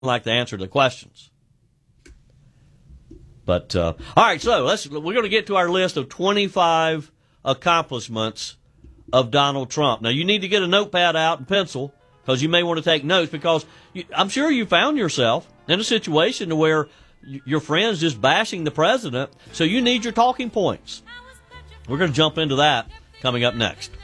like the answer to the questions. But all right, so we're going to get to our list of 25 accomplishments of Donald Trump. Now, you need to get a notepad out and pencil because you may want to take notes because I'm sure you found yourself in a situation to where your friend's just bashing the president, so you need your talking points. We're going to jump into that coming up next.